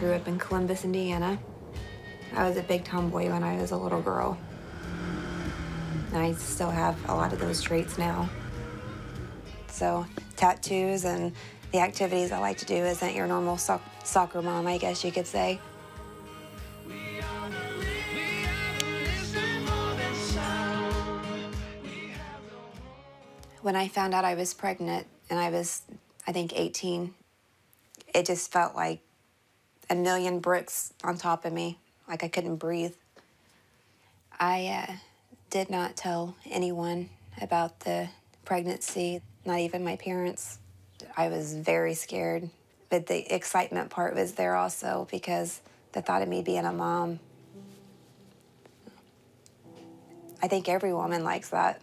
grew up in Columbus, Indiana. I was a big tomboy when I was a little girl. And I still have a lot of those traits now. So tattoos and the activities I like to do isn't your normal soccer mom, I guess you could say. When I found out I was pregnant and I was, I think, 18, it just felt like a million bricks on top of me, like I couldn't breathe. I did not tell anyone about the pregnancy, not even my parents. I was very scared, but the excitement part was there also because the thought of me being a mom. I think every woman likes that.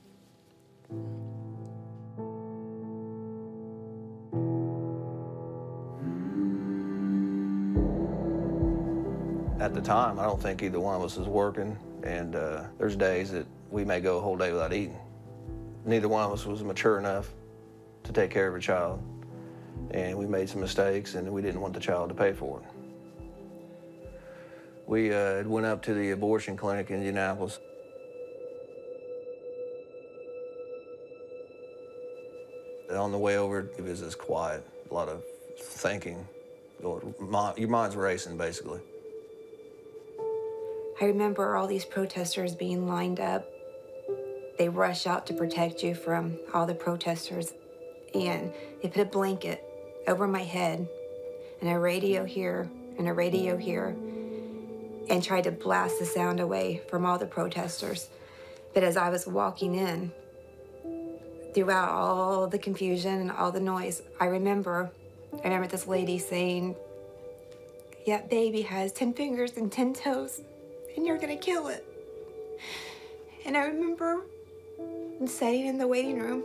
At the time, I don't think either one of us was working, and there's days that we may go a whole day without eating. Neither one of us was mature enough to take care of a child, and we made some mistakes, and we didn't want the child to pay for it. We went up to the abortion clinic in Indianapolis. On the way over, it was just quiet, a lot of thinking. Your mind's racing, basically. I remember all these protesters being lined up. They rush out to protect you from all the protesters. And they put a blanket over my head and a radio here and a radio here and tried to blast the sound away from all the protesters. But as I was walking in, throughout all the confusion and all the noise, I remember this lady saying, "That baby has 10 fingers and 10 toes, and you're gonna kill it." And I remember sitting in the waiting room,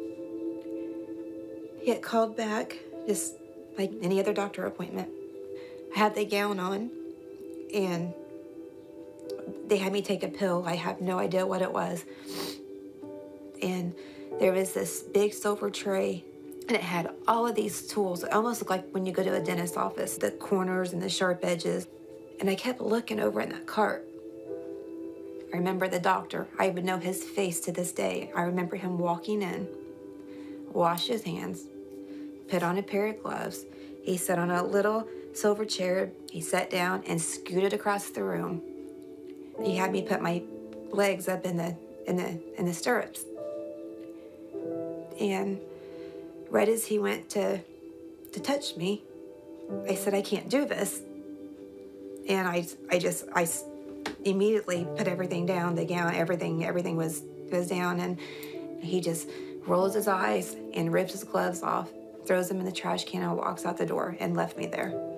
get called back, just like any other doctor appointment. I had the gown on, and they had me take a pill. I have no idea what it was. And there was this big silver tray, and it had all of these tools. It almost looked like when you go to a dentist's office, the corners and the sharp edges. And I kept looking over in that cart. I remember the doctor. I would know his face to this day. I remember him walking in, wash his hands, put on a pair of gloves. He sat on a little silver chair. He sat down and scooted across the room. He had me put my legs up in the stirrups. And right as he went to touch me, I said, "I can't do this." And I immediately put everything down, the gown, everything was down, and he just rolls his eyes and rips his gloves off, throws them in the trash can, and walks out the door and left me there.